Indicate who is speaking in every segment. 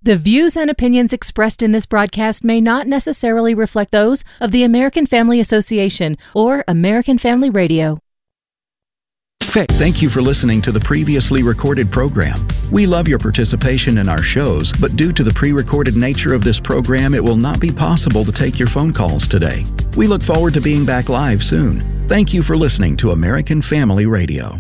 Speaker 1: The views and opinions expressed in this broadcast may not necessarily reflect those of the American Family Association or American Family Radio.
Speaker 2: Thank you for listening to the previously recorded program. We love your participation in our shows, but due to the pre-recorded nature of this program, it will not be possible to take your phone calls today. We look forward to being back live soon. Thank you for listening to American Family Radio.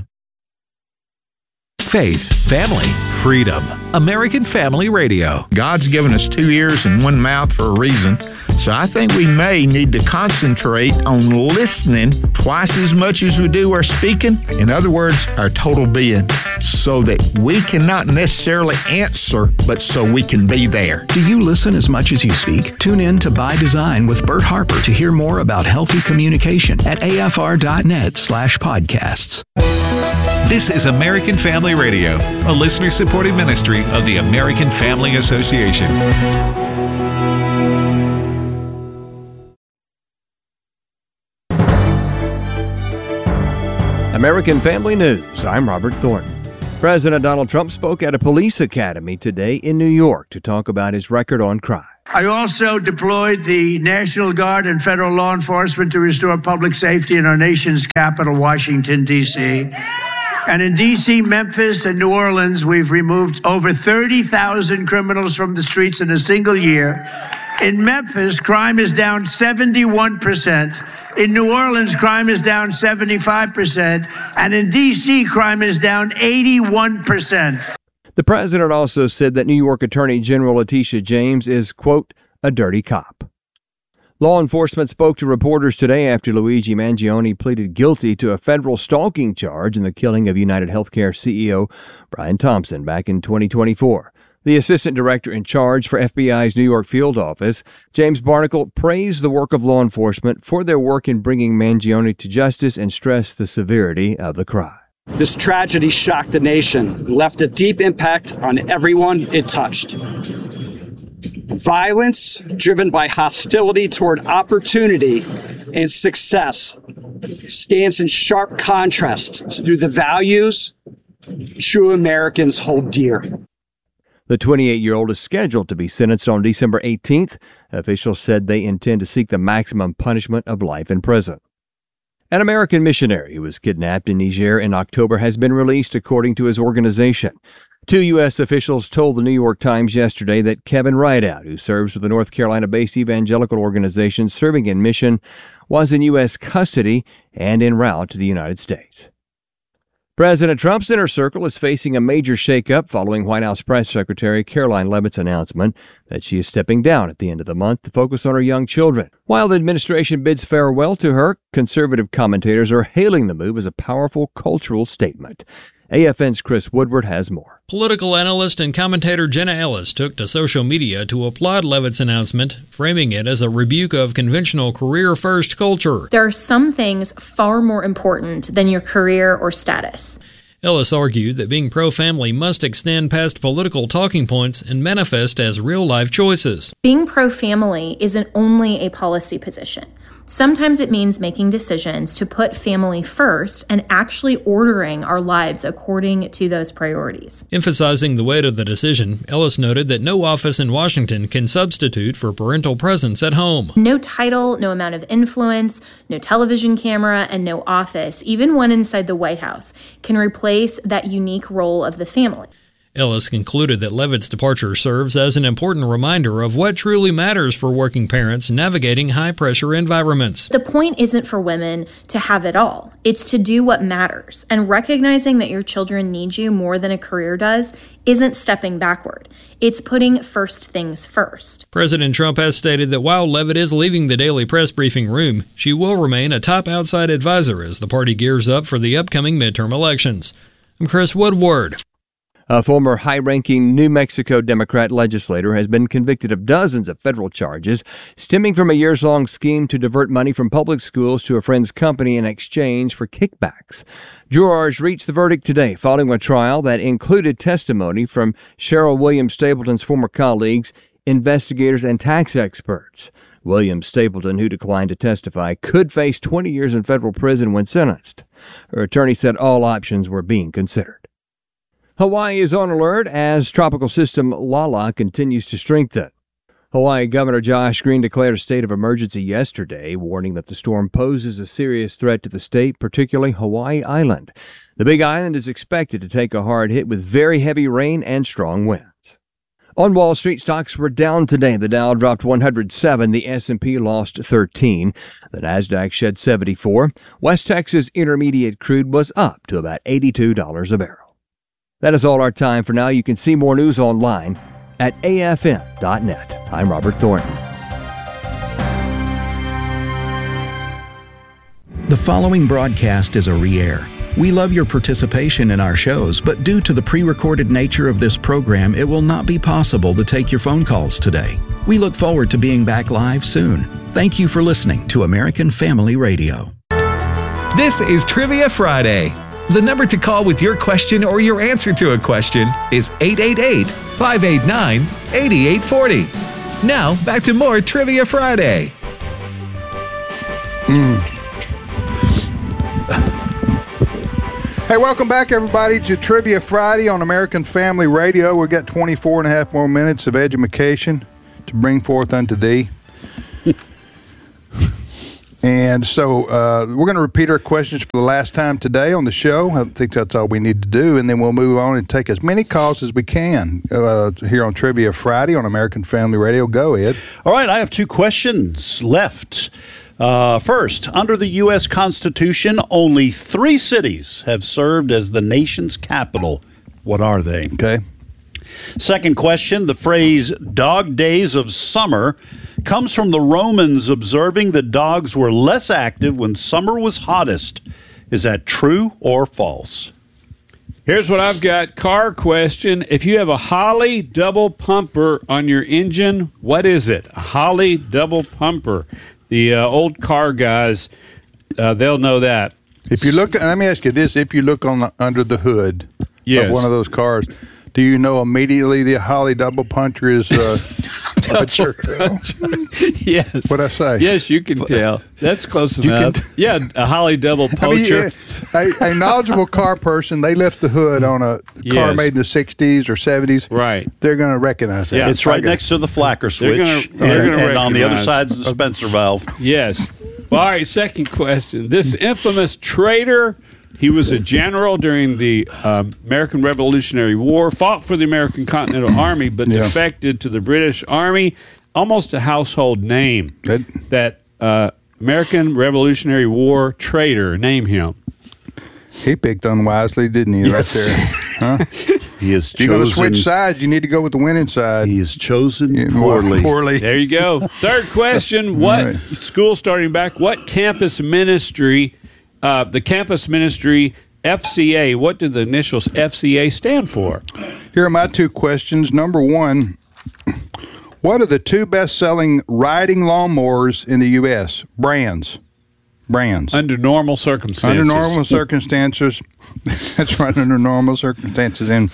Speaker 3: Faith, family, freedom. American Family Radio.
Speaker 4: God's given us 2 ears and 1 mouth for a reason. So I think we may need to concentrate on listening twice as much as we do our speaking. In other words, our total being, so that we cannot necessarily answer, but so we can be there.
Speaker 2: Do you listen as much as you speak? Tune in to By Design with Bert Harper to hear more about healthy communication at afr.net/podcasts.
Speaker 3: This is American Family Radio, a listener-supported ministry of the American Family Association.
Speaker 5: American Family News. I'm Robert Thornton. President Donald Trump spoke at a police academy today in New York to talk about his record on crime.
Speaker 6: I also deployed the National Guard and federal law enforcement to restore public safety in our nation's capital, Washington, D.C. And in D.C., Memphis, and New Orleans, we've removed over 30,000 criminals from the streets in a single year. In Memphis, crime is down 71%. In New Orleans, crime is down 75%. And in D.C., crime is down 81%.
Speaker 5: The president also said that New York Attorney General Letitia James is, quote, a dirty cop. Law enforcement spoke to reporters today after Luigi Mangione pleaded guilty to a federal stalking charge in the killing of United Healthcare CEO Brian Thompson back in 2024. The assistant director in charge for FBI's New York field office, James Barnacle, praised the work of law enforcement for their work in bringing Mangione to justice and stressed the severity of the crime.
Speaker 7: This tragedy shocked the nation, left a deep impact on everyone it touched. Violence driven by hostility toward opportunity and success stands in sharp contrast to the values true Americans hold dear.
Speaker 5: The 28-year-old is scheduled to be sentenced on December 18th. Officials said they intend to seek the maximum punishment of life in prison. An American missionary who was kidnapped in Niger in October has been released, according to his organization. 2 U.S. officials told the New York Times yesterday that Kevin Rideout, who serves with the North Carolina-based evangelical organization Serving in Mission, was in U.S. custody and en route to the United States. President Trump's inner circle is facing a major shakeup following White House Press Secretary Caroline Leavitt's announcement that she is stepping down at the end of the month to focus on her young children. While the administration bids farewell to her, conservative commentators are hailing the move as a powerful cultural statement. AFN's Chris Woodward has more.
Speaker 8: Political analyst and commentator Jenna Ellis took to social media to applaud Leavitt's announcement, framing it as a rebuke of conventional career-first culture.
Speaker 9: There are some things far more important than your career or status.
Speaker 8: Ellis argued that being pro-family must extend past political talking points and manifest as real-life choices.
Speaker 9: Being pro-family isn't only a policy position. Sometimes it means making decisions to put family first and actually ordering our lives according to those priorities.
Speaker 8: Emphasizing the weight of the decision, Ellis noted that no office in Washington can substitute for parental presence at home.
Speaker 9: No title, no amount of influence, no television camera, and no office, even one inside the White House, can replace that unique role of the family.
Speaker 8: Ellis concluded that Leavitt's departure serves as an important reminder of what truly matters for working parents navigating high-pressure environments.
Speaker 9: The point isn't for women to have it all. It's to do what matters. And recognizing that your children need you more than a career does isn't stepping backward. It's putting first things first.
Speaker 8: President Trump has stated that while Leavitt is leaving the daily press briefing room, she will remain a top outside advisor as the party gears up for the upcoming midterm elections. I'm Chris Woodward.
Speaker 5: A former high-ranking New Mexico Democrat legislator has been convicted of dozens of federal charges stemming from a years-long scheme to divert money from public schools to a friend's company in exchange for kickbacks. Jurors reached the verdict today following a trial that included testimony from Cheryl Williams Stapleton's former colleagues, investigators, and tax experts. Williams Stapleton, who declined to testify, could face 20 years in federal prison when sentenced. Her attorney said all options were being considered. Hawaii is on alert as tropical system Lala continues to strengthen. Hawaii Governor Josh Green declared a state of emergency yesterday, warning that the storm poses a serious threat to the state, particularly Hawaii Island. The Big Island is expected to take a hard hit with very heavy rain and strong winds. On Wall Street, stocks were down today. The Dow dropped 107. The S&P lost 13. The Nasdaq shed 74. West Texas Intermediate crude was up to about $82 a barrel. That is all our time for now. You can see more news online at afm.net. I'm Robert Thornton.
Speaker 2: The following broadcast is a re-air. We love your participation in our shows, but due to the pre-recorded nature of this program, it will not be possible to take your phone calls today. We look forward to being back live soon. Thank you for listening to American Family Radio.
Speaker 3: This is Trivia Friday. The number to call with your question or your answer to a question is 888-589-8840. Now, back to more Trivia Friday.
Speaker 10: Hey, welcome back, everybody, to Trivia Friday on American Family Radio. We've got 24 and a half more minutes of education to bring forth unto thee. And so we're going to repeat our questions for the last time today on the show. I think that's all we need to do, and then we'll move on and take as many calls as we can here on Trivia Friday on American Family Radio. Go, Ed.
Speaker 11: All right, I have two questions left. First, under the U.S. Constitution, only 3 cities have served as the nation's capital. What are they?
Speaker 10: Okay.
Speaker 11: Second question, the phrase dog days of summer comes from the Romans observing that dogs were less active when summer was hottest. Is that true or false?
Speaker 12: Here's what I've got. Car question. If you have a Holley double pumper on your engine, what is it? A Holley double pumper. The old car guys, they'll know that.
Speaker 10: If you look, let me ask you this: if you look under the hood
Speaker 12: yes.
Speaker 10: of one of those cars, do you know immediately the Holley double puncher is
Speaker 12: puncher? Yes.
Speaker 10: What'd I say?
Speaker 12: Yes, you can tell. That's close enough. Yeah, a Holley double puncher.
Speaker 10: I mean, a knowledgeable car person, they lift the hood on a car made in the 60s or 70s.
Speaker 12: Right.
Speaker 10: They're going to recognize that.
Speaker 11: Yeah, it's right next to the flacker switch. And on the other side is the dispenser valve.
Speaker 12: Yes. Well, all right, second question. This infamous traitor, he was a general during the American Revolutionary War, fought for the American Continental Army, but defected to the British Army. Almost a household name. That American Revolutionary War traitor. Name him.
Speaker 10: He picked unwisely, didn't he? Yes. Right there. Huh?
Speaker 11: He is chosen.
Speaker 10: You're going to switch sides. You need to go with the winning side.
Speaker 11: He is chosen poorly.
Speaker 12: There you go. Third question. What school starting back? What campus ministry? The campus ministry FCA. What do the initials FCA stand for?
Speaker 10: Here are my two questions. Number one, what are the 2 best-selling riding lawnmowers in the U.S.? Brands.
Speaker 12: Under normal circumstances.
Speaker 10: Under normal circumstances. That's right, under normal circumstances. And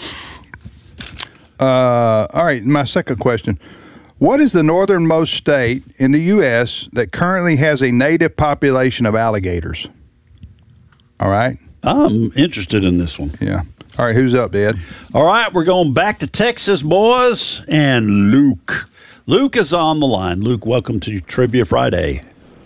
Speaker 10: all right, my second question. What is the northernmost state in the U.S. that currently has a native population of alligators? All right.
Speaker 11: I'm interested in this one.
Speaker 10: Yeah. All right, who's up, Ed?
Speaker 11: All right, we're going back to Texas, boys, and Luke. Luke is on the line. Luke, welcome to Trivia Friday.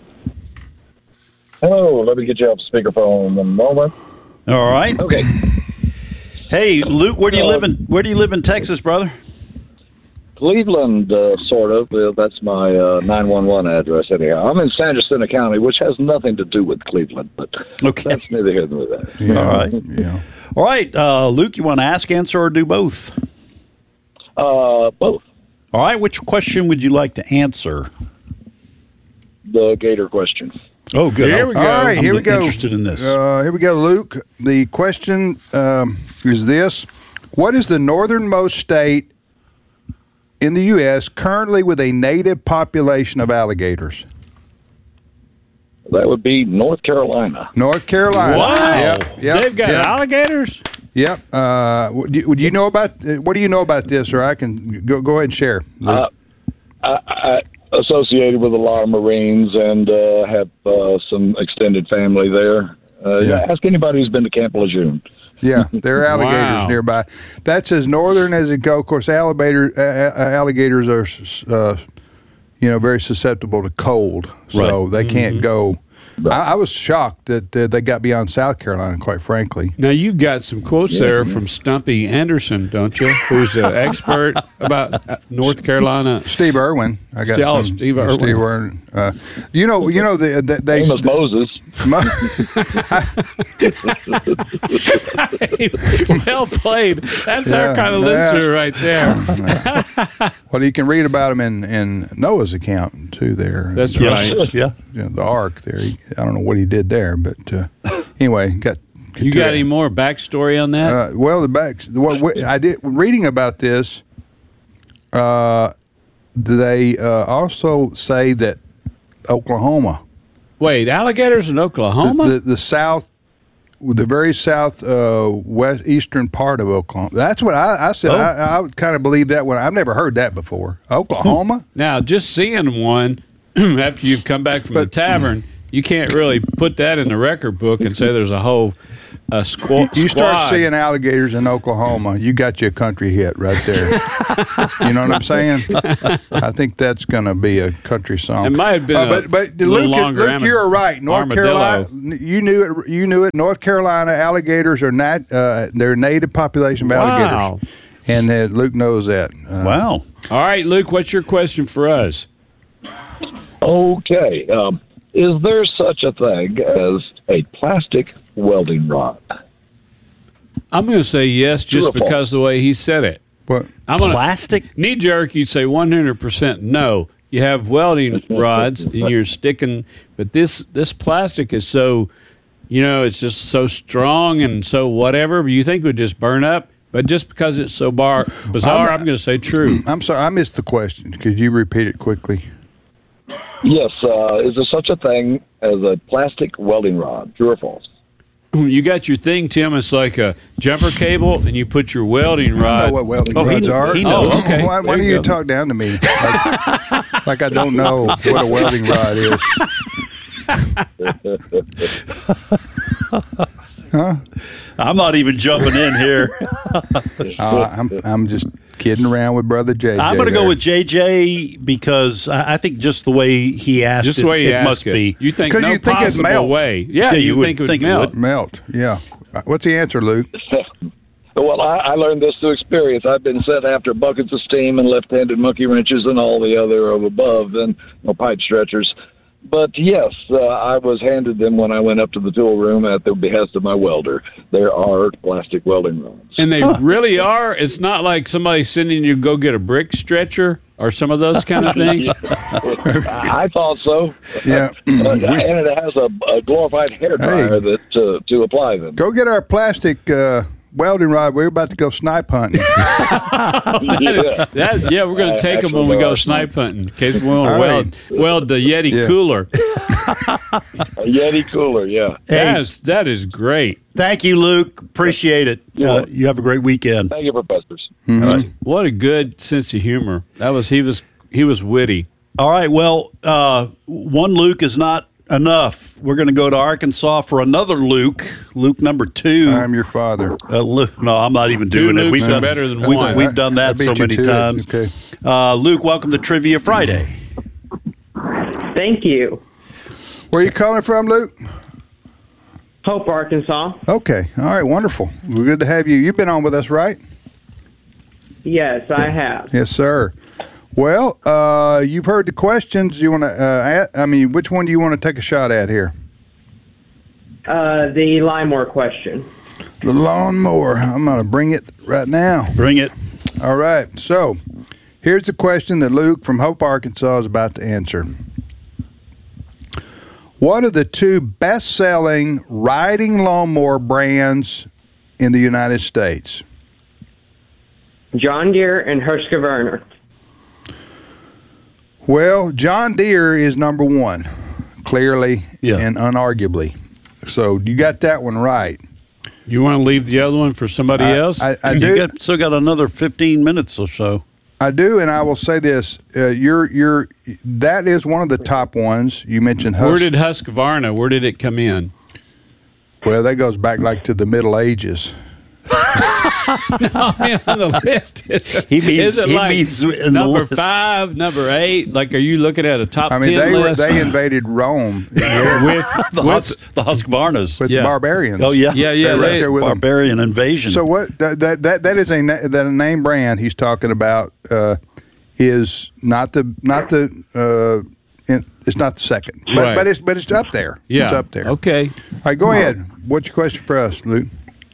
Speaker 13: Hello, let me get you off speakerphone one moment.
Speaker 11: All right.
Speaker 13: Okay.
Speaker 11: Hey, Luke, where do you live in? Where do you live in Texas, brother?
Speaker 13: Cleveland, sort of. That's my 911 address. Anyhow, I'm in San Jacinto County, which has nothing to do with Cleveland, but that's neither here nor there.
Speaker 11: Yeah. All right. Yeah. All right, Luke, you want to ask, answer, or do both?
Speaker 13: Both.
Speaker 11: All right. Which question would you like to answer?
Speaker 13: The gator question.
Speaker 11: Oh, good.
Speaker 12: Here we go.
Speaker 10: All right, here we go.
Speaker 11: Interested in this.
Speaker 10: Here we go, Luke. The question is this. What is the northernmost state in the U.S. currently with a native population of alligators?
Speaker 13: That would be North Carolina.
Speaker 10: North Carolina.
Speaker 12: Wow. Yep. They've got alligators?
Speaker 10: Yep. Would you know about, what do you know about this, or I can go ahead and share?
Speaker 13: I associated with a lot of Marines and have some extended family there. Ask anybody who's been to Camp Lejeune.
Speaker 10: Yeah, there are alligators nearby. That's as northern as it goes. Of course, alligators are, very susceptible to cold, so they can't go. I was shocked that they got beyond South Carolina, quite frankly.
Speaker 12: Now, you've got some quotes there from Stumpy Anderson, don't you? Who's an expert about North Carolina.
Speaker 10: Steve Irwin. I got
Speaker 12: Steve Irwin.
Speaker 10: Steve Irwin. They
Speaker 13: Moses.
Speaker 12: Well played. That's our kind of listener right there.
Speaker 10: Well, you can read about him in Noah's account, too, there.
Speaker 12: That's right.
Speaker 10: Yeah, the Ark there. I don't know what he did there, but anyway,
Speaker 12: you got any more backstory on that?
Speaker 10: I did reading about this. They also say that Oklahoma.
Speaker 12: Wait, alligators in Oklahoma?
Speaker 10: The south, the very west eastern part of Oklahoma. That's what I said. I would kind of believe that one. I've never heard that before. Oklahoma.
Speaker 12: Now, just seeing one after you've come back from the tavern. You can't really put that in the record book and say there's a whole squad.
Speaker 10: You start seeing alligators in Oklahoma, you got you a country hit right there. You know what I'm saying? I think that's going to be a country song.
Speaker 12: It might have been
Speaker 10: but Luke, you're right. North Carolina, you knew it. North Carolina alligators are not they're native population of alligators. And Luke knows that.
Speaker 12: Wow. All right, Luke, what's your question for us?
Speaker 13: Okay. Is there such a thing as a plastic welding rod?
Speaker 12: I'm going to say yes, just because of the way he said it.
Speaker 10: What?
Speaker 11: Plastic?
Speaker 12: Knee jerk, you'd say 100% no. You have welding rods and you're sticking, but this plastic is so, it's just so strong and so whatever. You think it would just burn up, but just because it's so bizarre, I'm going to say true.
Speaker 10: I'm sorry, I missed the question. Could you repeat it quickly?
Speaker 13: Yes. Is there such a thing as a plastic welding rod? True or false?
Speaker 12: You got your thing, Tim. It's like a jumper cable, and you put your welding rod.
Speaker 10: I know what welding rods are.
Speaker 12: He knows.
Speaker 10: Okay. Why do you talk down to me? Like I don't know what a welding rod is. Huh?
Speaker 11: I'm not even jumping in here.
Speaker 10: I'm just kidding around with Brother JJ.
Speaker 11: I'm going to go with JJ because I think just the way he asked
Speaker 12: just the way he
Speaker 11: it
Speaker 12: asked
Speaker 11: must be.
Speaker 12: You think no possible
Speaker 10: melt.
Speaker 12: way. Yeah, you think it would melt.
Speaker 10: Melt, yeah. What's the answer, Luke?
Speaker 13: Well, I learned this through experience. I've been sent after buckets of steam and left-handed monkey wrenches and all the other of above and pipe stretchers. But yes, I was handed them when I went up to the tool room at the behest of my welder. There are plastic welding rods.
Speaker 12: And they really are? It's not like somebody sending you to go get a brick stretcher or some of those kind of things?
Speaker 13: I thought so.
Speaker 10: Yeah.
Speaker 13: And it has a glorified hairdryer to apply them.
Speaker 10: Go get our plastic welding rod. We're about to go snipe hunting.
Speaker 12: We're going to take them when we go snipe hunting in case we want to weld the Yeti cooler.
Speaker 13: A Yeti cooler, yeah.
Speaker 12: That is great.
Speaker 11: Thank you, Luke. Appreciate it. You have a great weekend.
Speaker 13: Thank you, Professors.
Speaker 10: Mm-hmm.
Speaker 12: What a good sense of humor. He was witty.
Speaker 11: All right. Well, one Luke is not enough. We're going to go to Arkansas for another Luke. Luke number 2.
Speaker 10: I'm your father.
Speaker 11: Luke, no, I'm not even doing it.
Speaker 12: We've done better than one.
Speaker 11: We've done that so many times.
Speaker 10: Okay.
Speaker 11: Luke, welcome to Trivia Friday.
Speaker 14: Thank you.
Speaker 10: Where are you calling from, Luke?
Speaker 14: Hope, Arkansas.
Speaker 10: Okay. All right. Wonderful. We're good to have you. You've been on with us, right?
Speaker 14: Yes, I have.
Speaker 10: Yes, sir. Well, you've heard the questions. You want to? Which one do you want to take a shot at here?
Speaker 14: The lawnmower question.
Speaker 10: The lawnmower. I'm going to bring it right now.
Speaker 11: Bring it.
Speaker 10: All right. So, here's the question that Luke from Hope, Arkansas is about to answer. What are the 2 best-selling riding lawnmower brands in the United States?
Speaker 14: John Deere and Husqvarna.
Speaker 10: Well, John Deere is number 1, clearly and unarguably. So you got that one right.
Speaker 12: You want to leave the other one for somebody else?
Speaker 10: I do.
Speaker 11: You still got another 15 minutes or so.
Speaker 10: I do, and I will say this: that is one of the top ones. You mentioned
Speaker 12: Where did Husqvarna? Where did it come in?
Speaker 10: Well, that goes back like to the Middle Ages.
Speaker 12: I mean, on the list. Is it like number 5, number 8? Like, are you looking at a top 10 list?
Speaker 10: They invaded Rome
Speaker 11: with the Husqvarnas.
Speaker 10: With the barbarians.
Speaker 11: Oh, yeah.
Speaker 10: They're right there with
Speaker 11: barbarian invasion.
Speaker 10: So what? That is a name brand he's talking about. Is not the it's not the second, but it's up there.
Speaker 12: Yeah.
Speaker 10: It's up there.
Speaker 12: Okay.
Speaker 10: All right, go ahead. What's your question for us, Luke?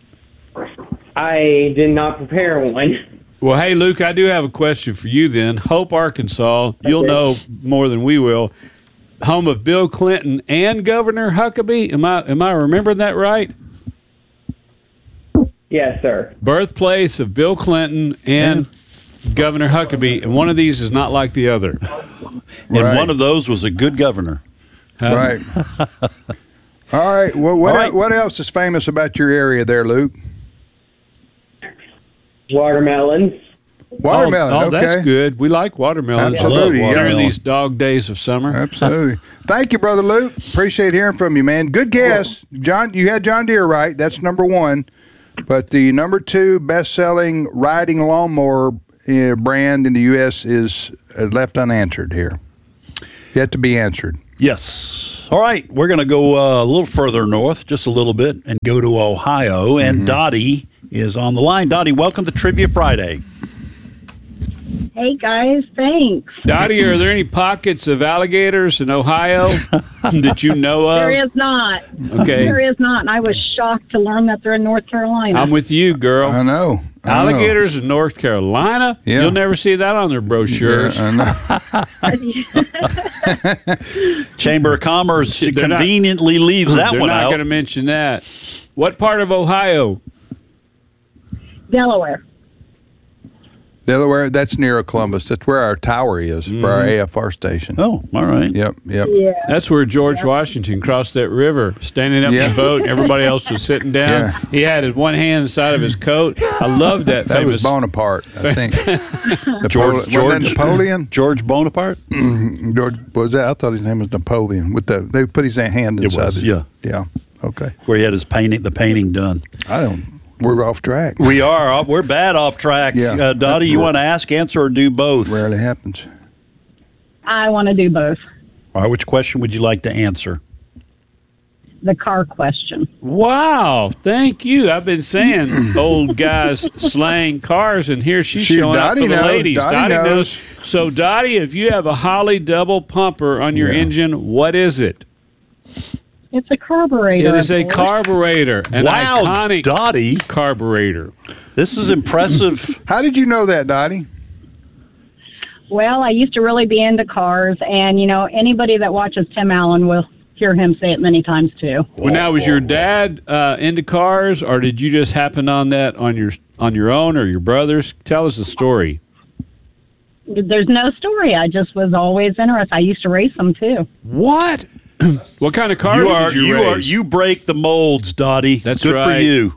Speaker 14: I did not prepare one.
Speaker 12: Well, hey, Luke, I do have a question for you then. Hope, Arkansas, you'll know more than we will. Home of Bill Clinton and Governor Huckabee. Am I remembering that right?
Speaker 14: Yes, sir.
Speaker 12: Birthplace of Bill Clinton and Governor Huckabee, and one of these is not like the other.
Speaker 11: And one of those was a good governor.
Speaker 10: Right. All right. Well, what else is famous about your area there, Luke?
Speaker 14: Watermelons.
Speaker 10: Watermelon.
Speaker 12: Oh,
Speaker 10: okay.
Speaker 12: That's good. We like watermelons.
Speaker 10: Absolutely.
Speaker 12: During these dog days of summer.
Speaker 10: Absolutely. Thank you, Brother Luke. Appreciate hearing from you, man. Good guess. John, you had John Deere right. That's number 1. But the number 2 best-selling riding lawnmower brand in the U.S. is left unanswered here. Yet to be answered.
Speaker 11: Yes. All right. We're going to go a little further north, just a little bit, and go to Ohio. And Dottie is on the line. Dottie, welcome to Trivia Friday.
Speaker 15: Hey, guys. Thanks.
Speaker 12: Dottie, are there any pockets of alligators in Ohio that you know of?
Speaker 15: There is not.
Speaker 12: Okay.
Speaker 15: There is not, and I was shocked to learn that they're in North Carolina.
Speaker 12: I'm with you, girl.
Speaker 10: I know.
Speaker 12: Alligators in North Carolina?
Speaker 10: Yeah.
Speaker 12: You'll never see that on their brochures.
Speaker 10: Yeah, I know.
Speaker 11: Chamber of Commerce conveniently leaves that one
Speaker 12: They're not
Speaker 11: out.
Speaker 12: going to mention that. What part of Ohio?
Speaker 15: Delaware.
Speaker 10: Delaware, that's near Columbus. That's where our tower is for our AFR station.
Speaker 11: Oh, all right.
Speaker 10: Yep.
Speaker 15: Yeah.
Speaker 12: That's where George Washington crossed that river, standing up in the boat. Everybody else was sitting down.
Speaker 10: Yeah.
Speaker 12: He had his one hand inside of his coat. I love that
Speaker 10: That
Speaker 12: famous.
Speaker 10: was Bonaparte, I think. Napoleon?
Speaker 11: George Bonaparte?
Speaker 10: George, was that? I thought his name was Napoleon. They put his hand inside.
Speaker 11: It was, yeah.
Speaker 10: Yeah. Okay.
Speaker 11: Where he had his painting done.
Speaker 10: We're off track.
Speaker 11: We are. We're bad off track.
Speaker 10: Yeah.
Speaker 11: Dottie, you want to ask, answer, or do both?
Speaker 10: Rarely happens.
Speaker 15: I want to do both.
Speaker 11: All right. Which question would you like to answer?
Speaker 15: The car question.
Speaker 12: Wow, thank you. I've been saying old guys slaying cars, and here she's showing up for the ladies.
Speaker 10: Dottie knows.
Speaker 12: So, Dottie, if you have a Holley double pumper on your engine, what is it?
Speaker 15: It's a carburetor.
Speaker 12: It is a carburetor. An iconic
Speaker 11: Dottie
Speaker 12: carburetor.
Speaker 11: This is impressive.
Speaker 10: How did you know that, Dottie?
Speaker 15: Well, I used to really be into cars, and, anybody that watches Tim Allen will hear him say it many times, too.
Speaker 12: Well, now, was your dad into cars, or did you just happen on that on your own or your brothers? Tell us the story.
Speaker 15: There's no story. I just was always interested. I used to race them, too.
Speaker 12: What? What kind of cars did you race?
Speaker 11: You break the molds, Dottie.
Speaker 12: That's
Speaker 11: good
Speaker 12: right.
Speaker 11: for you.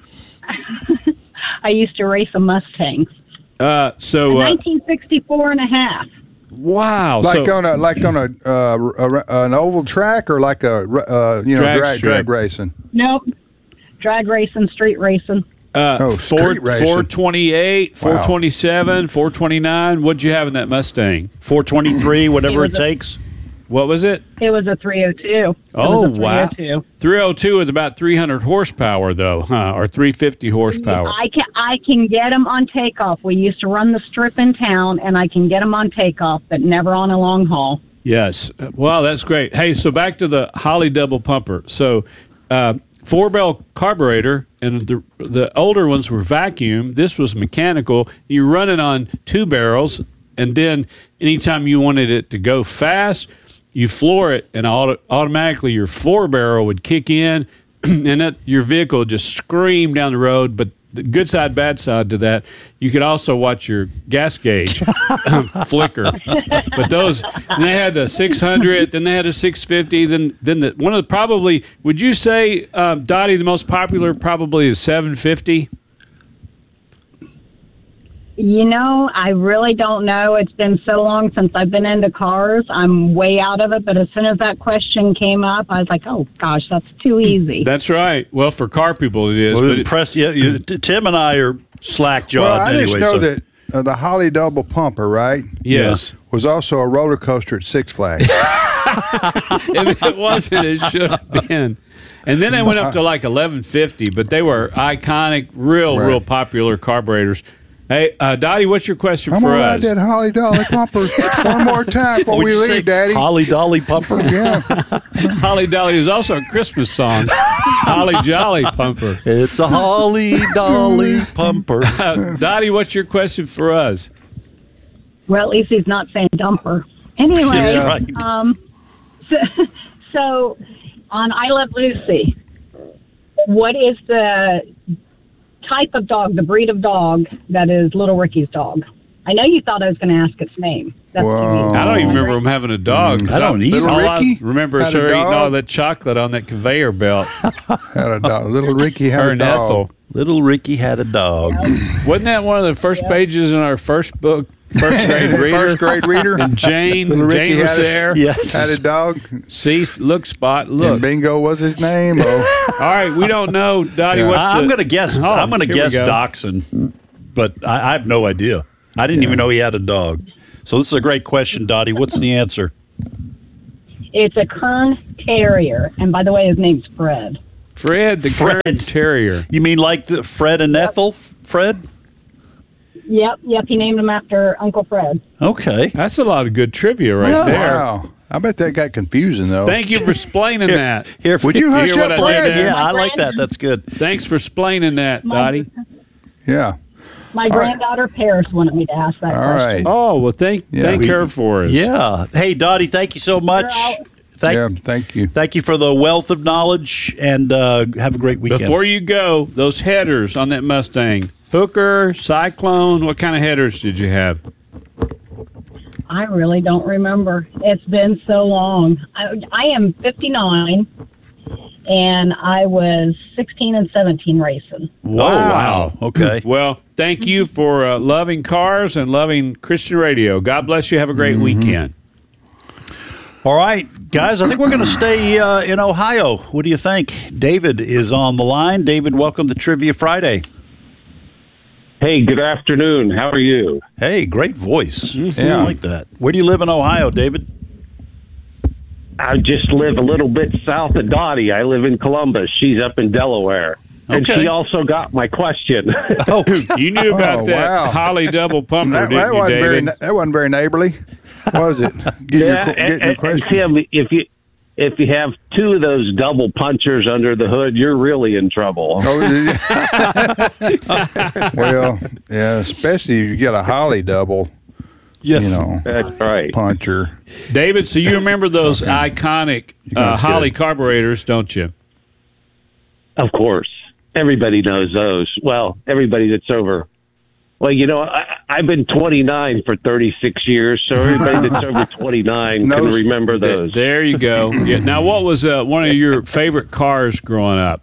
Speaker 15: I used to race a Mustang.
Speaker 12: So
Speaker 15: 1964 and a half.
Speaker 12: Wow!
Speaker 10: Like on an oval track, or like a drag racing.
Speaker 15: Nope, drag racing, street racing.
Speaker 10: Street racing.
Speaker 12: 428, 427, 429. What'd you have in that Mustang?
Speaker 11: 423, whatever it takes.
Speaker 12: What was it?
Speaker 15: It was a 302.
Speaker 12: Oh, wow. 302 is about 300 horsepower, though, or 350 horsepower.
Speaker 15: I can get them on takeoff. We used to run the strip in town, and I can get them on takeoff, but never on a long haul.
Speaker 12: Yes. Well, that's great. Hey, so back to the Holley double pumper. So 4-barrel carburetor, and the older ones were vacuum. This was mechanical. You run it on 2 barrels, and then anytime you wanted it to go fast, you floor it, and automatically your 4-barrel would kick in, and your vehicle would just scream down the road. But the good side, bad side to that, you could also watch your gas gauge flicker. But they had the 600, then they had a 650, then one of the probably, would you say, Dottie, the most popular probably is 750?
Speaker 15: I really don't know. It's been so long since I've been into cars. I'm way out of it. But as soon as that question came up, I was like, oh, gosh, that's too easy.
Speaker 12: That's right. Well, for car people, it is.
Speaker 11: Well,
Speaker 12: but
Speaker 11: Tim and I are slack-jawed
Speaker 10: Well, I
Speaker 11: anyway.
Speaker 10: just know that the Holly Double Pumper, right?
Speaker 12: Yes.
Speaker 10: Was also a roller coaster at Six Flags.
Speaker 12: if it wasn't, it should have been. And then they went up to like 1150, but they were iconic, real popular carburetors. Hey, Dottie, what's your question
Speaker 10: I'm
Speaker 12: for
Speaker 10: gonna
Speaker 12: us?
Speaker 10: ride that Holly Dolly Pumper one more time before we leave, Daddy.
Speaker 11: Holly Dolly Pumper?
Speaker 10: Yeah.
Speaker 12: Holly Dolly is also a Christmas song. Holly Jolly Pumper.
Speaker 11: It's a Holly Dolly Pumper.
Speaker 12: Dottie, what's your question for us?
Speaker 15: Well, at least he's not saying dumper. Anyway,
Speaker 11: Yeah, right.
Speaker 15: so on I Love Lucy, what is the type of dog, the breed of dog that is Little Ricky's dog? I know you thought I was going to ask its name. That's
Speaker 12: I don't even remember him having a dog.
Speaker 11: I don't either.
Speaker 12: All I
Speaker 10: Ricky
Speaker 12: remember is
Speaker 10: had a
Speaker 12: her eating
Speaker 10: dog?
Speaker 12: all that chocolate on that conveyor belt.
Speaker 10: Had a dog. Little Ricky had
Speaker 12: Her
Speaker 10: a
Speaker 12: and
Speaker 10: dog.
Speaker 12: Ethel.
Speaker 11: Little Ricky had a dog.
Speaker 12: Wasn't that one of the first pages in our first book, first grade reader?
Speaker 10: First grade reader.
Speaker 12: And Jane
Speaker 10: Little Ricky
Speaker 12: was
Speaker 10: had
Speaker 12: there.
Speaker 11: Yes.
Speaker 10: Had a dog.
Speaker 12: See, look, Spot, look.
Speaker 10: And Bingo was his name. Oh.
Speaker 12: All right, we don't know, Dottie.
Speaker 10: Yeah.
Speaker 12: What's
Speaker 11: I'm
Speaker 12: the?
Speaker 11: going to guess.
Speaker 12: Oh,
Speaker 11: I'm going to
Speaker 12: here we
Speaker 11: guess
Speaker 12: go.
Speaker 11: Dachshund, but I have no idea. I didn't even know he had a dog. So this is a great question, Dottie. What's the answer?
Speaker 15: It's a Kern Terrier, and by the way, his name's Fred.
Speaker 12: Fred, the
Speaker 11: Fred.
Speaker 12: Kern Terrier.
Speaker 11: You mean like the Fred and Ethel? Fred?
Speaker 15: Yep. He named him after Uncle Fred.
Speaker 11: Okay.
Speaker 12: That's a lot of good trivia right
Speaker 10: Yeah.
Speaker 12: there.
Speaker 10: Wow. I bet that got confusing, though.
Speaker 12: Thank you for explaining that.
Speaker 11: Here,
Speaker 10: Would you hush
Speaker 12: Hear what
Speaker 10: up,
Speaker 12: I did
Speaker 10: Fred?
Speaker 12: there?
Speaker 11: Yeah, I like that. That's good.
Speaker 12: Thanks for explaining that, Dottie.
Speaker 10: Yeah.
Speaker 15: My granddaughter Paris wanted me to ask that
Speaker 10: All
Speaker 15: question.
Speaker 10: right.
Speaker 12: Oh, well, thank her for us.
Speaker 11: Yeah. Hey, Dottie, thank you so much.
Speaker 10: Thank you.
Speaker 11: Thank you for the wealth of knowledge, and have a great weekend.
Speaker 12: Before you go, those headers on that Mustang, Hooker, Cyclone, what kind of headers did you have?
Speaker 15: I really don't remember. It's been so long. I am 59, and I was 16 and 17 racing.
Speaker 11: Wow. Okay.
Speaker 12: Well, thank you for loving cars and loving Christian radio. God bless you. Have a great weekend.
Speaker 11: All right, guys, I think we're going to stay in Ohio. What do you think? David is on the line. David, welcome to Trivia Friday.
Speaker 16: Hey, good afternoon. How are you?
Speaker 11: Hey, great voice.
Speaker 10: Yeah.
Speaker 11: I like that. Where do you live in Ohio, David?
Speaker 16: I just live a little bit south of Dottie. I live in Columbus. She's up in Delaware. And
Speaker 11: Okay.
Speaker 16: she also got my question.
Speaker 11: Oh,
Speaker 12: you knew about that
Speaker 10: wow.
Speaker 12: Holly double pumper,
Speaker 10: That
Speaker 12: didn't you,
Speaker 10: wasn't
Speaker 12: David?
Speaker 10: that wasn't very neighborly, was it? Getting your
Speaker 16: and
Speaker 10: question.
Speaker 16: Tim, if you have two of those double punchers under the hood, you're really in trouble.
Speaker 10: Well, yeah, especially if you get a Holly double.
Speaker 11: Yeah.
Speaker 10: You know,
Speaker 16: That's right.
Speaker 10: puncher.
Speaker 12: David, so you remember those iconic Holly carburetors, don't you?
Speaker 16: Of course. Everybody knows those. Well, everybody that's over. Well, I've been 29 for 36 years, so everybody that's over 29 can remember those.
Speaker 12: There you go. Yeah. Now, what was one of your favorite cars growing up?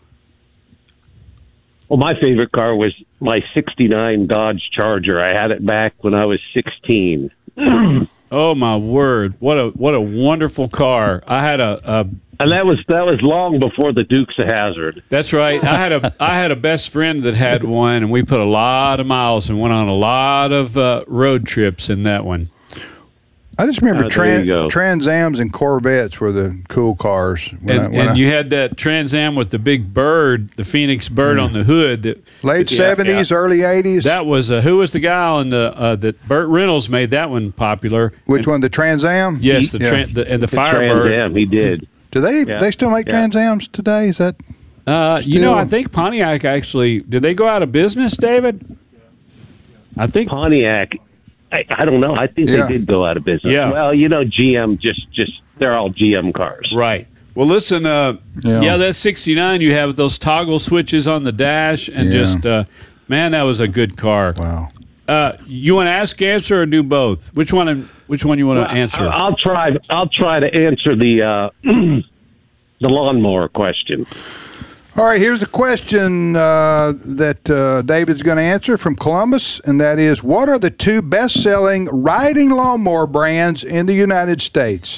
Speaker 16: Well, my favorite car was my 69 Dodge Charger. I had it back when I was 16.
Speaker 12: Oh, my word. What a wonderful car. I had
Speaker 16: and that was long before the Dukes of Hazzard.
Speaker 12: That's right. I had a best friend that had one, and we put a lot of miles and went on a lot of road trips in that one.
Speaker 10: I just remember
Speaker 16: there you go.
Speaker 10: Trans Ams and Corvettes were the cool cars.
Speaker 12: And you had that Trans Am with the big bird, the Phoenix bird on the hood.
Speaker 10: Late 70s, early 80s.
Speaker 12: That was who was the guy on the that Burt Reynolds made that one popular?
Speaker 10: Which one? The Trans Am?
Speaker 12: Yes, and the Firebird.
Speaker 16: Trans Am, he did.
Speaker 10: Do they still make Trans Ams today? Is that?
Speaker 12: I think Pontiac actually did. They go out of business, David? I think
Speaker 16: Pontiac. I don't know. I think they did go out of business.
Speaker 12: Yeah.
Speaker 16: Well, GM just they're all GM cars.
Speaker 12: Right. Well, listen, that 69 you have those toggle switches on the dash and just man, that was a good car.
Speaker 10: Wow.
Speaker 12: You want to ask, answer, or do both? Which one you want to answer?
Speaker 16: I'll try to answer the the lawnmower question.
Speaker 10: All right, here's the question that David's going to answer from Columbus, and that is, what are the two best-selling riding lawnmower brands in the United States?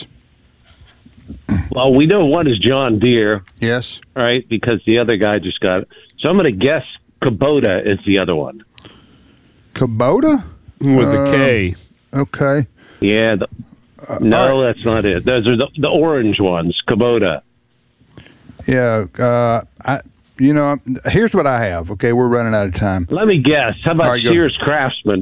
Speaker 16: Well, we know one is John Deere.
Speaker 10: Yes.
Speaker 16: Right, because the other guy just got it. So I'm going to guess Kubota is the other one.
Speaker 10: Kubota?
Speaker 12: With a K.
Speaker 10: Okay.
Speaker 16: Yeah. No, that's not it. Those are the orange ones, Kubota.
Speaker 10: Yeah. Here's what I have. Okay, we're running out of time.
Speaker 16: Let me guess. How about Sears Craftsman?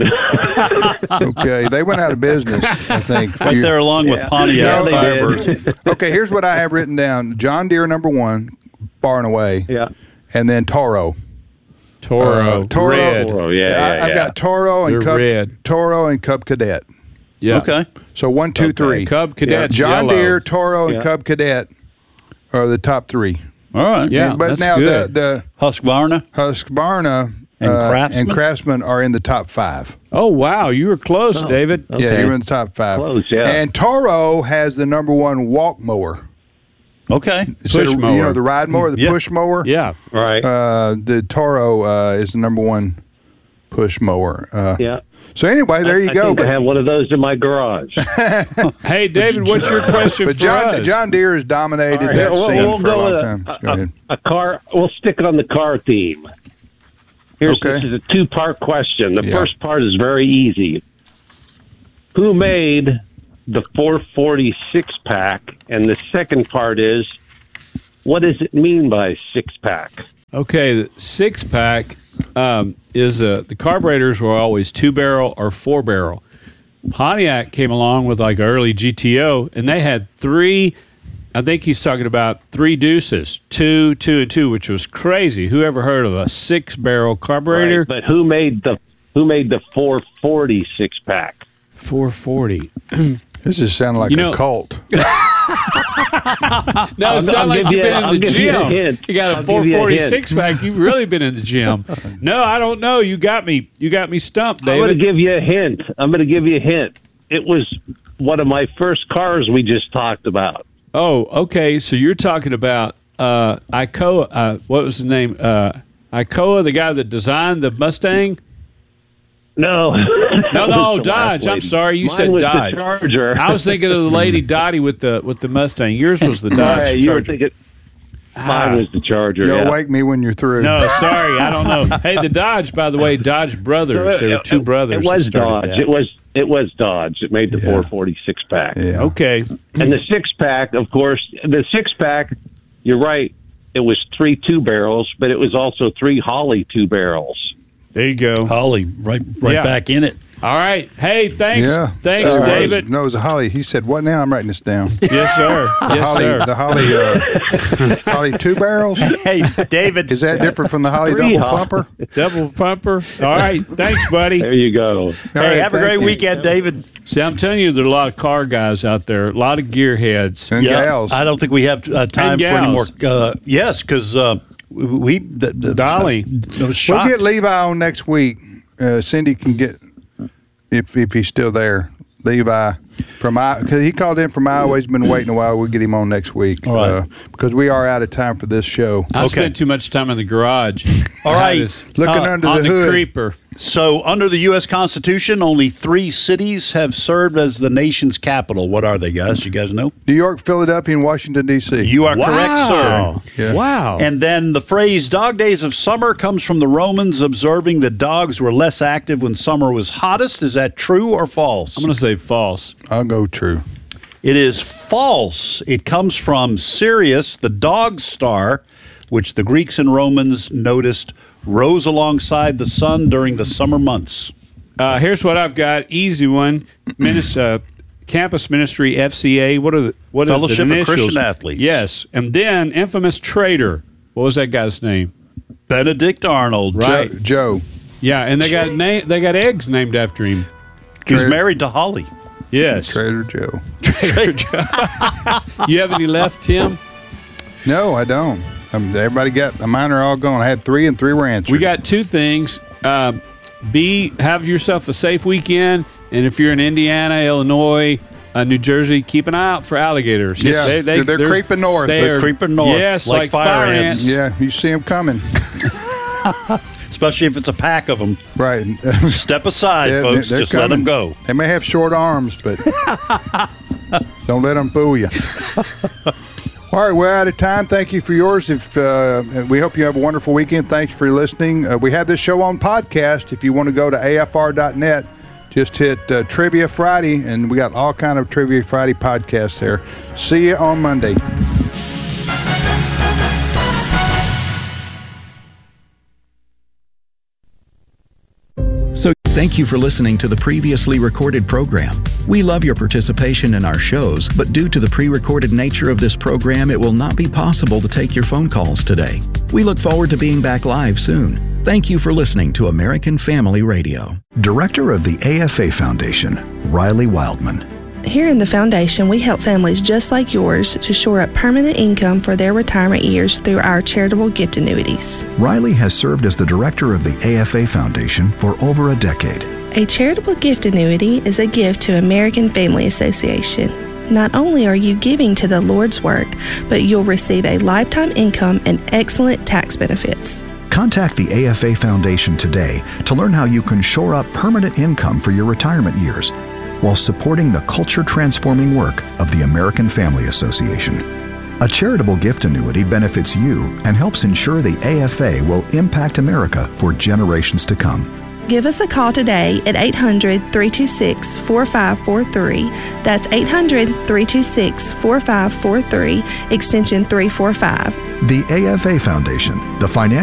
Speaker 10: Okay, they went out of business, I think.
Speaker 11: Right there along with Pontiac Firebirds.
Speaker 10: Okay, here's what I have written down. John Deere, number one, far and away.
Speaker 16: Yeah.
Speaker 10: And then Toro.
Speaker 12: Toro. Red.
Speaker 16: Toro, yeah.
Speaker 10: I've got Toro and Toro and Cub Cadet.
Speaker 12: Yeah.
Speaker 11: Okay.
Speaker 10: So 1, 2, 3.
Speaker 12: Cub Cadet.
Speaker 10: John
Speaker 12: yellow.
Speaker 10: Deere, Toro, and Cub Cadet are the top three.
Speaker 11: All right.
Speaker 12: Yeah,
Speaker 10: but
Speaker 12: that's
Speaker 10: now
Speaker 12: good.
Speaker 10: the
Speaker 11: Husqvarna
Speaker 10: and Craftsman are in the top 5.
Speaker 12: Oh, wow. You were close, David.
Speaker 10: Okay. Yeah, you're in the top 5.
Speaker 16: Close, yeah.
Speaker 10: And Toro has the number 1 walk mower.
Speaker 11: Okay.
Speaker 10: Push mower. You know, the ride mower, the push mower?
Speaker 12: Yeah.
Speaker 16: Right.
Speaker 10: The Toro is the number 1 push mower.
Speaker 16: Yeah.
Speaker 10: So anyway, there you go.
Speaker 16: I have one of those in my garage.
Speaker 12: Hey, David, what's your question for us?
Speaker 10: John Deere has dominated that scene for a long time. Go ahead.
Speaker 16: A car. We'll stick it on the car theme. This is a 2-part question. The first part is very easy. Who made the 440 6-pack? And the second part is, what does it mean by 6-pack?
Speaker 12: Okay, the 6-pack is the carburetors were always 2-barrel or 4-barrel. Pontiac came along with like early GTO, and they had 3. I think he's talking about 3 deuces, 2, 2, and 2, which was crazy. Who ever heard of a 6-barrel carburetor?
Speaker 16: Right, but who made the 440 6-pack?
Speaker 12: 440.
Speaker 10: This is sounding like a cult.
Speaker 12: No, it sounds like you've been in the gym. You got a 440 6-pack. You've really been in the gym. No, I don't know. You got me stumped, David.
Speaker 16: I'm going to give you a hint. It was one of my first cars we just talked about.
Speaker 12: Oh, okay. So you're talking about Icoa. What was the name? Icoa, the guy that designed the Mustang?
Speaker 16: No.
Speaker 12: No, Dodge. I'm sorry. You said Dodge.
Speaker 16: The Charger.
Speaker 12: I was thinking of the Lady Dottie with the Mustang. Yours was the Dodge.
Speaker 16: You were thinking mine was the Charger.
Speaker 10: You'll wake me when you're through.
Speaker 12: No, sorry. I don't know. Hey, the Dodge, by the way, Dodge Brothers. There were 2 brothers.
Speaker 16: It was Dodge. It was Dodge. It made the 440 6-pack.
Speaker 10: Yeah.
Speaker 12: Okay.
Speaker 16: And the 6-pack, of course, the 6-pack, you're right, it was 3 2-barrels, but it was also 3 Holley 2-barrels.
Speaker 12: There you go.
Speaker 11: Holley, right back in it.
Speaker 12: All right. Hey, thanks.
Speaker 10: Yeah.
Speaker 12: Thanks, David.
Speaker 10: No, it was a Holly. He said, what now? I'm writing this down.
Speaker 12: Yes, sir.
Speaker 10: The Holly 2-barrels?
Speaker 11: Hey, David.
Speaker 10: Is that different from the Holly double pumper?
Speaker 12: Double pumper. All right. Thanks, buddy.
Speaker 16: There you go.
Speaker 11: Hey, have a great weekend, David.
Speaker 12: See, I'm telling you, there are a lot of car guys out there, a lot of gearheads.
Speaker 10: And gals.
Speaker 11: I don't think we have time for any more. Yes, because Dolly.
Speaker 10: We'll get Levi on next week. Cindy can get, if he's still there, Levi from because he called in from Iowa. He's been waiting a while. We'll get him on next week.
Speaker 11: All right.
Speaker 10: Because we are out of time for this show.
Speaker 12: I spent too much time in the garage.
Speaker 11: All right.
Speaker 10: Looking under the hood.
Speaker 12: Creeper.
Speaker 11: So, under the U.S. Constitution, only 3 cities have served as the nation's capital. What are they, guys? You guys know?
Speaker 10: New York, Philadelphia, and Washington, D.C.
Speaker 11: You are correct, sir.
Speaker 10: Yeah.
Speaker 12: Wow.
Speaker 11: And then the phrase dog days of summer comes from the Romans observing that dogs were less active when summer was hottest. Is that true or false?
Speaker 12: I'm going to say false.
Speaker 10: I'll go true.
Speaker 11: It is false. It comes from Sirius, the dog star, which the Greeks and Romans noticed rose alongside the sun during the summer months.
Speaker 12: Here's what I've got. Easy one. Campus Ministry, FCA. What are the
Speaker 11: Fellowship of
Speaker 12: initials?
Speaker 11: Christian Athletes.
Speaker 12: Yes. And then infamous traitor. What was that guy's name?
Speaker 11: Benedict Arnold.
Speaker 12: Right.
Speaker 10: Joe.
Speaker 12: Yeah, and they got eggs named after him.
Speaker 11: He was married to Holly.
Speaker 12: Yes.
Speaker 10: Trader Joe.
Speaker 12: Trader Joe. You have any left, Tim?
Speaker 10: No, I don't. Everybody got mine are all gone. I had 3 and 3 were answered.
Speaker 12: We got 2 things. Have yourself a safe weekend, and if you're in Indiana, Illinois, New Jersey, keep an eye out for alligators.
Speaker 10: Yeah, they're creeping north.
Speaker 11: They're creeping north.
Speaker 12: Yes,
Speaker 11: like fire ants.
Speaker 10: Yeah, you see them coming.
Speaker 11: Especially if it's a pack of them.
Speaker 10: Right.
Speaker 11: Step aside, folks. Just
Speaker 10: coming.
Speaker 11: let them go.
Speaker 10: They may have short arms, but don't let them fool you. All right, we're out of time. Thank you for yours. We hope you have a wonderful weekend. Thanks for listening. We have this show on podcast. If you want to go to afr.net, just hit Trivia Friday, and we got all kind of Trivia Friday podcasts there. See you on Monday.
Speaker 2: So, thank you for listening to the previously recorded program. We love your participation in our shows, but due to the pre-recorded nature of this program, it will not be possible to take your phone calls today. We look forward to being back live soon. Thank you for listening to American Family Radio.
Speaker 17: Director of the AFA Foundation, Riley Wildman.
Speaker 18: Here in the Foundation, we help families just like yours to shore up permanent income for their retirement years through our charitable gift annuities.
Speaker 17: Riley has served as the director of the AFA Foundation for over a decade.
Speaker 18: A charitable gift annuity is a gift to American Family Association. Not only are you giving to the Lord's work, but you'll receive a lifetime income and excellent tax benefits.
Speaker 17: Contact the AFA Foundation today to learn how you can shore up permanent income for your retirement years while supporting the culture-transforming work of the American Family Association. A charitable gift annuity benefits you and helps ensure the AFA will impact America for generations to come.
Speaker 18: Give us a call today at 800-326-4543. That's 800-326-4543, extension 345.
Speaker 17: The AFA Foundation, the financial